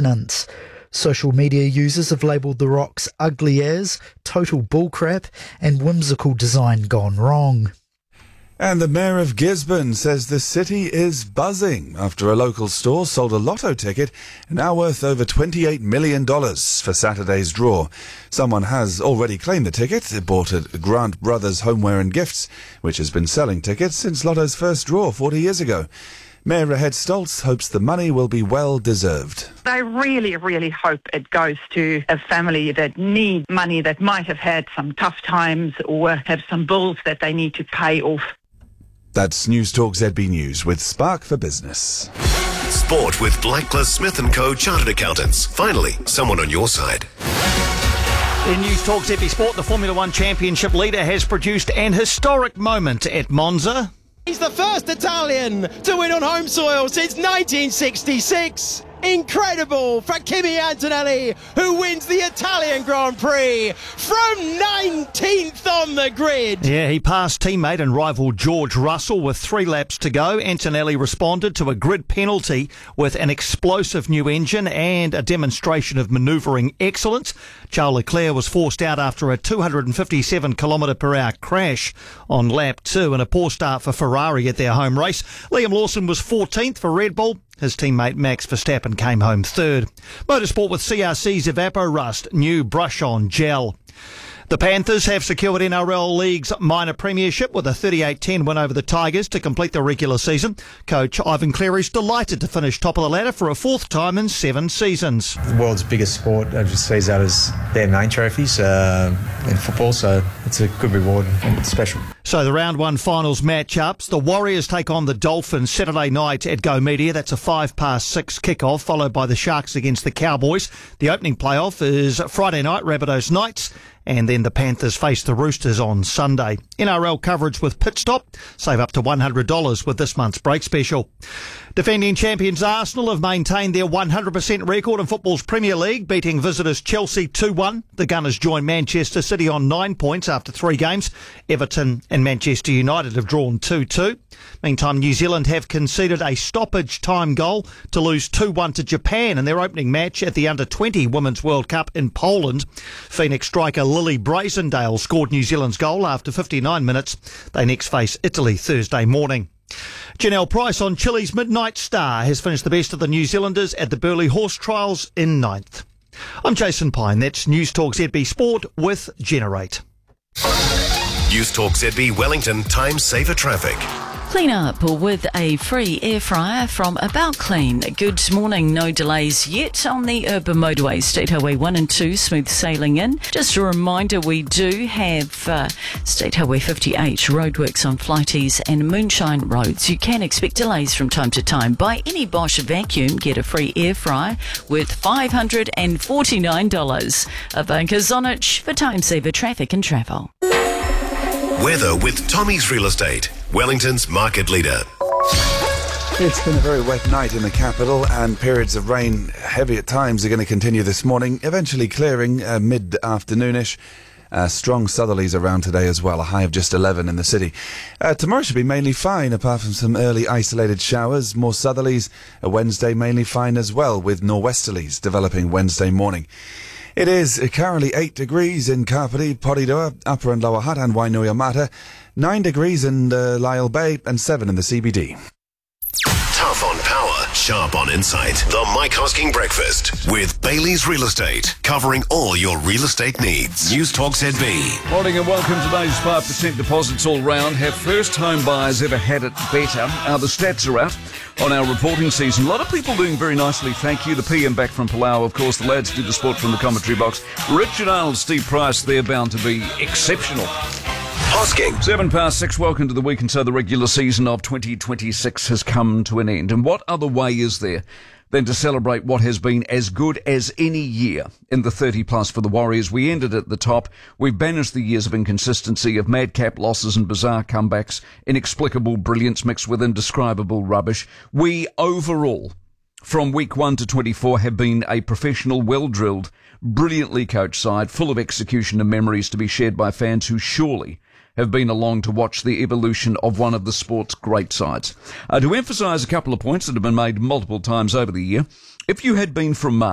maintenance. Social media users have labelled the rocks ugly as, total bullcrap, and whimsical design gone wrong. And the Mayor of Gisborne says the city is buzzing after a local store sold a lotto ticket now worth over $28 million for Saturday's draw. Someone has already claimed the ticket, bought at Grant Brothers Homeware and Gifts, which has been selling tickets since Lotto's first draw 40 years ago. Mayor Rahed Stoltz hopes the money will be well deserved. They really, really hope it goes to a family that need money, that might have had some tough times or have some bills that they need to pay off. That's News Talk ZB News with Spark for Business. Sport with Blacklist Smith & Co. Chartered Accountants. Finally, someone on your side. In News Talk ZB Sport, the Formula One Championship leader has produced an historic moment at Monza. He's the first Italian to win on home soil since 1966. Incredible for Kimi Antonelli, who wins the Italian Grand Prix from 19th on the grid. Yeah, he passed teammate and rival George Russell with 3 laps to go. Antonelli responded to a grid penalty with an explosive new engine and a demonstration of manoeuvring excellence. Charles Leclerc was forced out after a 257 km/h crash on lap 2 and a poor start for Ferrari at their home race. Liam Lawson was 14th for Red Bull. His teammate Max Verstappen came home 3rd. Motorsport with CRC's Evaporust, new brush-on gel. The Panthers have secured NRL League's minor premiership with a 38-10 win over the Tigers to complete the regular season. Coach Ivan Cleary's delighted to finish top of the ladder for a 4th time in 7 seasons. The world's biggest sport just sees that as their main trophies in football, so it's a good reward and it's special. So the round 1 finals matchups. The Warriors take on the Dolphins Saturday night at Go Media. That's a 6:05 kickoff, followed by the Sharks against the Cowboys. The opening playoff is Friday night, Rabbitohs Knights. And then the Panthers face the Roosters on Sunday. NRL coverage with Pit Stop. Save up to $100 with this month's break special. Defending champions Arsenal have maintained their 100% record in football's Premier League, beating visitors Chelsea 2-1. The Gunners join Manchester City on 9 points after 3 games. Everton and Manchester United have drawn 2-2. Meantime, New Zealand have conceded a stoppage time goal to lose 2-1 to Japan in their opening match at the Under-20 Women's World Cup in Poland. Phoenix striker Lily Brazendale scored New Zealand's goal after 59 minutes. They next face Italy Thursday morning. Janelle Price on Chile's Midnight Star has finished the best of the New Zealanders at the Burleigh Horse Trials in 9th. I'm Jason Pine. That's News Talk ZB Sport with Generate. News Talk ZB Wellington Time Saver Traffic. Clean up with a free air fryer from About Clean. Good morning, no delays yet on the urban motorways, State Highway 1 and 2, smooth sailing in. Just a reminder, we do have State Highway 58 roadworks on Flighties and Moonshine roads. You can expect delays from time to time. Buy any Bosch vacuum, get a free air fryer with $549. Ivanka Zonich for Time Saver Traffic and Travel. Weather with Tommy's Real Estate, Wellington's market leader. It's been a very wet night in the capital, and periods of rain, heavy at times, are going to continue this morning, eventually clearing mid-afternoonish. Strong southerlies around today as well, a high of just 11 in the city. Tomorrow should be mainly fine, apart from some early isolated showers. More southerlies. Wednesday mainly fine as well, with nor'westerlies developing Wednesday morning. It is currently 8 degrees in Kapiti, Porirua, Upper and Lower Hutt and Wainuiomata, 9 degrees in Lyell Bay and 7 in the CBD. Tough on power, sharp on insight. The Mike Hosking Breakfast with Bailey's Real Estate, covering all your real estate needs. News Talk ZB. Morning and welcome to those 5% deposits all round. Have first home buyers ever had it better? The stats are out on our reporting season. A lot of people doing very nicely, thank you. The PM back from Palau, of course. The lads do the sport from the commentary box. Richard Arnold, Steve Price, they're bound to be exceptional. Hosking. 6:07, welcome to the week, and so the regular season of 2026 has come to an end. And what other way is there than to celebrate what has been as good as any year in the 30-plus for the Warriors? We ended at the top. We've banished the years of inconsistency, of madcap losses and bizarre comebacks, inexplicable brilliance mixed with indescribable rubbish. We, overall, from week 1 to 24, have been a professional, well-drilled, brilliantly coached side, full of execution and memories to be shared by fans who surely have been along to watch the evolution of one of the sport's great sides. To emphasise a couple of points that have been made multiple times over the year, if you had been from Mars,